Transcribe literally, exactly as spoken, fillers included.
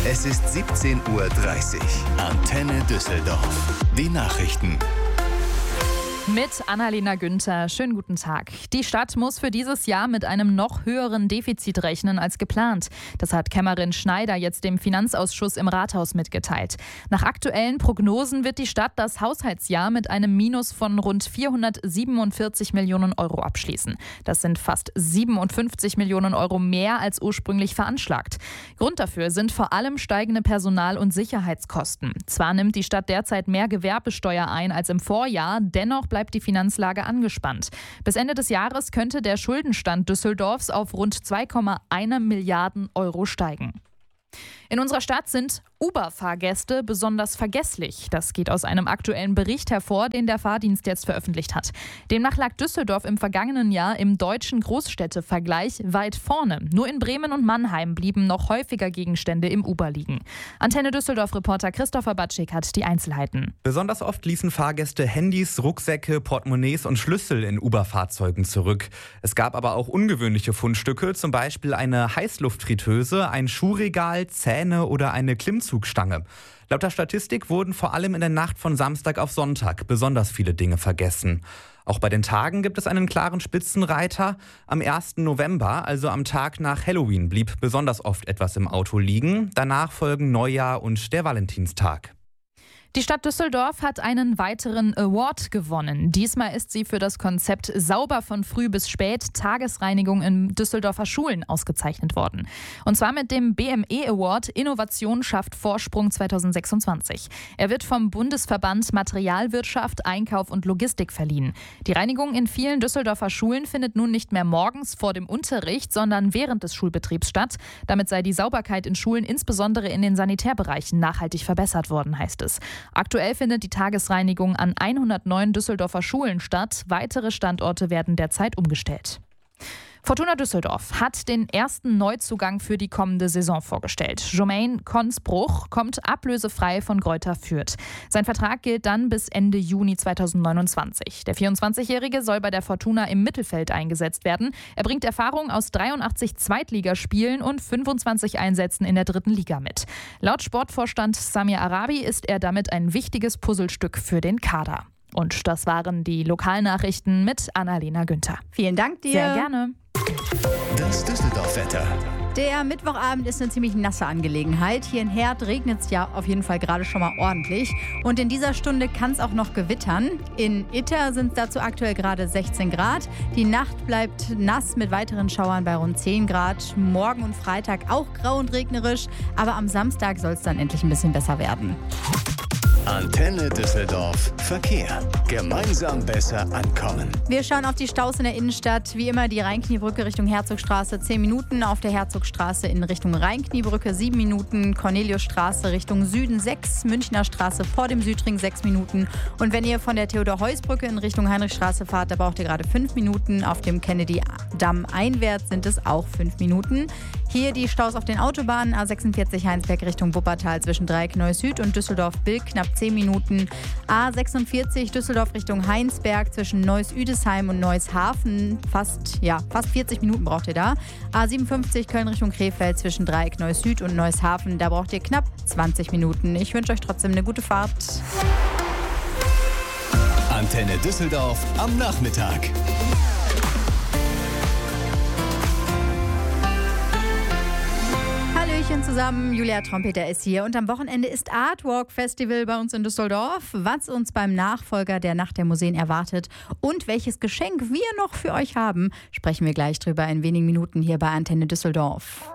Es ist siebzehn Uhr dreißig. Antenne Düsseldorf. Die Nachrichten. Mit Annalena Günther. Schönen guten Tag. Die Stadt muss für dieses Jahr mit einem noch höheren Defizit rechnen als geplant. Das hat Kämmerin Schneider jetzt dem Finanzausschuss im Rathaus mitgeteilt. Nach aktuellen Prognosen wird die Stadt das Haushaltsjahr mit einem Minus von rund vierhundertsiebenundvierzig Millionen Euro abschließen. Das sind fast siebenundfünfzig Millionen Euro mehr als ursprünglich veranschlagt. Grund dafür sind vor allem steigende Personal- und Sicherheitskosten. Zwar nimmt die Stadt derzeit mehr Gewerbesteuer ein als im Vorjahr, dennoch bleibt die Finanzlage angespannt. Bis Ende des Jahres könnte der Schuldenstand Düsseldorfs auf rund zwei Komma eins Milliarden Euro steigen. In unserer Stadt sind Uber-Fahrgäste besonders vergesslich. Das geht aus einem aktuellen Bericht hervor, den der Fahrdienst jetzt veröffentlicht hat. Demnach lag Düsseldorf im vergangenen Jahr im deutschen Großstädtevergleich weit vorne. Nur in Bremen und Mannheim blieben noch häufiger Gegenstände im Uber liegen. Antenne Düsseldorf-Reporter Christopher Batschik hat die Einzelheiten. Besonders oft ließen Fahrgäste Handys, Rucksäcke, Portemonnaies und Schlüssel in Uber-Fahrzeugen zurück. Es gab aber auch ungewöhnliche Fundstücke, zum Beispiel eine Heißluftfritteuse, ein Schuhregal, Zähne oder eine Klimmzugstange. Laut der Statistik wurden vor allem in der Nacht von Samstag auf Sonntag besonders viele Dinge vergessen. Auch bei den Tagen gibt es einen klaren Spitzenreiter. Am ersten November, also am Tag nach Halloween, blieb besonders oft etwas im Auto liegen. Danach folgen Neujahr und der Valentinstag. Die Stadt Düsseldorf hat einen weiteren Award gewonnen. Diesmal ist sie für das Konzept Sauber von früh bis spät Tagesreinigung in Düsseldorfer Schulen ausgezeichnet worden. Und zwar mit dem B M E Award Innovation schafft Vorsprung zweitausendsechsundzwanzig. Er wird vom Bundesverband Materialwirtschaft, Einkauf und Logistik verliehen. Die Reinigung in vielen Düsseldorfer Schulen findet nun nicht mehr morgens vor dem Unterricht, sondern während des Schulbetriebs statt. Damit sei die Sauberkeit in Schulen, insbesondere in den Sanitärbereichen, nachhaltig verbessert worden, heißt es. Aktuell findet die Tagesreinigung an hundertneun Düsseldorfer Schulen statt. Weitere Standorte werden derzeit umgestellt. Fortuna Düsseldorf hat den ersten Neuzugang für die kommende Saison vorgestellt. Jermaine Konsbruch kommt ablösefrei von Greuther Fürth. Sein Vertrag gilt dann bis Ende Juni zweitausendneunundzwanzig. Der vierundzwanzigjährige soll bei der Fortuna im Mittelfeld eingesetzt werden. Er bringt Erfahrung aus dreiundachtzig Zweitligaspielen und fünfundzwanzig Einsätzen in der dritten Liga mit. Laut Sportvorstand Samir Arabi ist er damit ein wichtiges Puzzlestück für den Kader. Und das waren die Lokalnachrichten mit Annalena Günther. Vielen Dank dir. Sehr gerne. Das Düsseldorf-Wetter. Der Mittwochabend ist eine ziemlich nasse Angelegenheit. Hier in Herd regnet es ja auf jeden Fall gerade schon mal ordentlich. Und in dieser Stunde kann es auch noch gewittern. In Itter sind es dazu aktuell gerade sechzehn Grad. Die Nacht bleibt nass mit weiteren Schauern bei rund zehn Grad. Morgen und Freitag auch grau und regnerisch. Aber am Samstag soll es dann endlich ein bisschen besser werden. Antenne Düsseldorf Verkehr. Gemeinsam besser ankommen. Wir schauen auf die Staus in der Innenstadt. Wie immer die Rheinkniebrücke Richtung Herzogstraße zehn Minuten. Auf der Herzogstraße in Richtung Rheinkniebrücke sieben Minuten. Corneliusstraße Richtung Süden sechs. Münchner Straße vor dem Südring sechs Minuten. Und wenn ihr von der Theodor-Heuss-Brücke in Richtung Heinrichstraße fahrt, da braucht ihr gerade fünf Minuten. Auf dem Kennedy-Damm einwärts sind es auch fünf Minuten. Hier die Staus auf den Autobahnen. A sechsundvierzig Heinsberg Richtung Wuppertal zwischen Dreieck-Neuss Süd und Düsseldorf-Bilk knapp zehn Minuten. A sechsundvierzig Düsseldorf Richtung Heinsberg zwischen Neuss-Üdesheim und Neuss-Hafen. Fast, ja, fast vierzig Minuten braucht ihr da. A siebenundfünfzig Köln Richtung Krefeld zwischen Dreieck-Neuss Süd und Neuss-Hafen. Da braucht ihr knapp zwanzig Minuten. Ich wünsche euch trotzdem eine gute Fahrt. Antenne Düsseldorf am Nachmittag. Hallöchen zusammen, Julia Trompeter ist hier und am Wochenende ist Artwalk Festival bei uns in Düsseldorf. Was uns beim Nachfolger der Nacht der Museen erwartet und welches Geschenk wir noch für euch haben, sprechen wir gleich drüber in wenigen Minuten hier bei Antenne Düsseldorf.